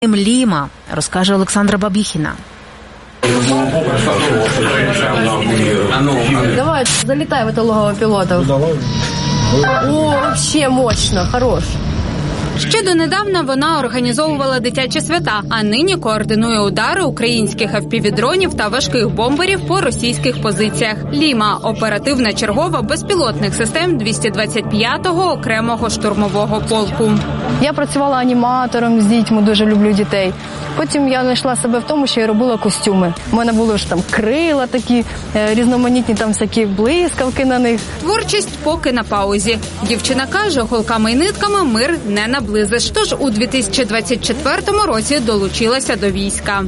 Ліма, розкаже Олександра Бабіхіна. Давай, залетай в это логово пилотов. О, вообще мощно, хорош. Ще донедавна вона організовувала дитячі свята, а нині координує удари українських FPV-дронів та важких бомберів по російських позиціях. Ліма – оперативна чергова безпілотних систем 225-го окремого штурмового полку. Я працювала аніматором з дітьми, дуже люблю дітей. Потім я знайшла себе в тому, що я робила костюми. У мене були ж там крила такі, різноманітні там всякі блискавки на них. Творчість поки на паузі. Дівчина каже, голками і нитками мир не наблизиш. Тож у 2024 році долучилася до війська.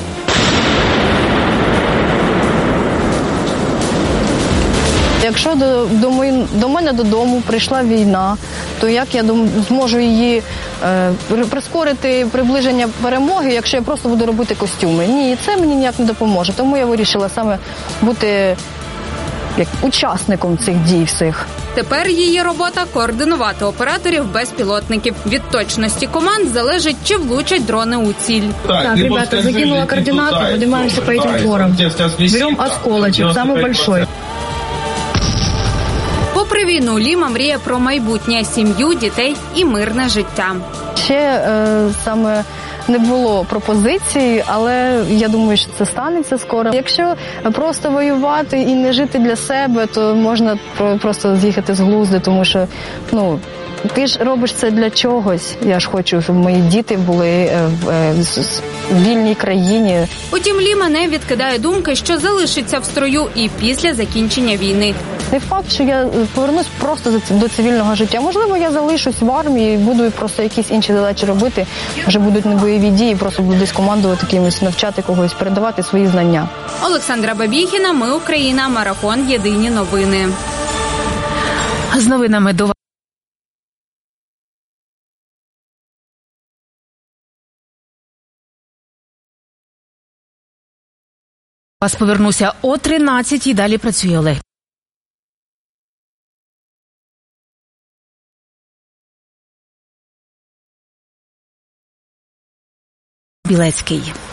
Якщо до мене додому прийшла війна, то як я зможу її прискорити приближення перемоги, якщо я просто буду робити костюми? Ні, це мені ніяк не допоможе. Тому я вирішила саме бути як учасником цих дій всіх. Тепер її робота – координувати операторів безпілотників. Від точності команд залежить, чи влучать дрони у ціль. Так, ребята, закинула координаты, поднимаемся по этим горам. Берем осколочек, самый большой. Попри війну, Ліма мріє про майбутнє, сім'ю, дітей і мирне життя. Ще саме не було пропозицій, але я думаю, що це станеться скоро. Якщо просто воювати і не жити для себе, то можна просто з'їхати з глузду, тому що, ти ж робиш це для чогось. Я ж хочу, щоб мої діти були в вільній країні. Утім, Ліма не відкидає думки, що залишиться в строю і після закінчення війни. Не факт, що я повернусь просто до цивільного життя. Можливо, я залишусь в армії і буду просто якісь інші задачі робити. Вже будуть не бойові дії, просто буду десь командувати кимось, навчати когось, передавати свої знання. Олександра Бабіхіна, Ми Україна, Марафон, Єдині новини. З новинами до вас повернуся о 13-й. Далі працює Олег Білецький.